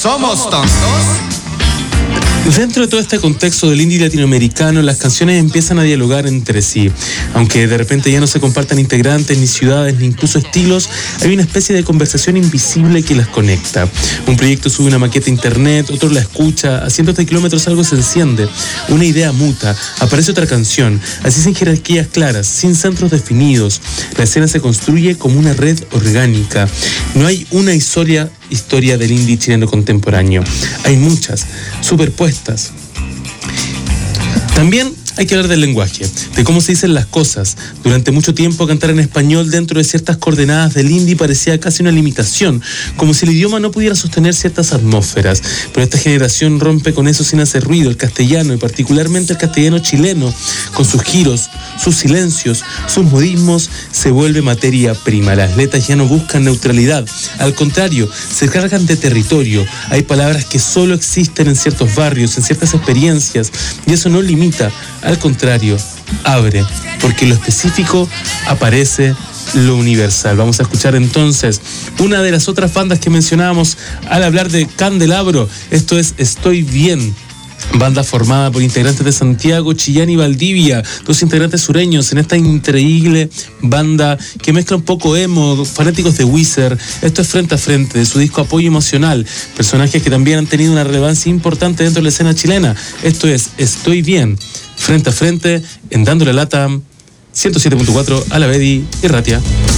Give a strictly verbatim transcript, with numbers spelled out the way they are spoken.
¿Somos tontos? Dentro de todo este contexto del indie latinoamericano, las canciones empiezan a dialogar entre sí. Aunque de repente ya no se compartan integrantes, ni ciudades, ni incluso estilos, hay una especie de conversación invisible que las conecta. Un proyecto sube una maqueta a internet, otro la escucha, a cientos de kilómetros algo se enciende, una idea muta, aparece otra canción, así sin jerarquías claras, sin centros definidos. La escena se construye como una red orgánica. No hay una historia, historia del indie chileno contemporáneo. Hay muchas, superpuestas. También hay que hablar del lenguaje, de cómo se dicen las cosas. Durante mucho tiempo cantar en español dentro de ciertas coordenadas del indie parecía casi una limitación, como si el idioma no pudiera sostener ciertas atmósferas. Pero esta generación rompe con eso sin hacer ruido. El castellano, y particularmente el castellano chileno, con sus giros, sus silencios, sus modismos, se vuelve materia prima. Las letras ya no buscan neutralidad, al contrario, se cargan de territorio. Hay palabras que solo existen en ciertos barrios, en ciertas experiencias, y eso no limita, al contrario, abre, porque en lo específico aparece lo universal. Vamos a escuchar entonces una de las otras bandas que mencionábamos al hablar de Candelabro. Esto es Estoy Bien, banda formada por integrantes de Santiago, Chillán y Valdivia, dos integrantes sureños en esta increíble banda que mezcla un poco emo, fanáticos de Weezer. Esto es Frente a Frente, de su disco Apoyo Emocional, personajes que también han tenido una relevancia importante dentro de la escena chilena. Esto es Estoy Bien, Frente a Frente, en Dándole Lata, ciento siete punto cuatro, Alavedi y Ratia.